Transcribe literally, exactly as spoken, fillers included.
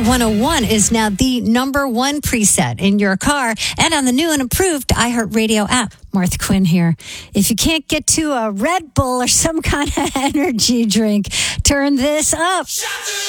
one oh one is now the number one preset in your car and on the new and improved iHeartRadio app. Martha Quinn here. If you can't get to a Red Bull or some kind of energy drink, turn this up.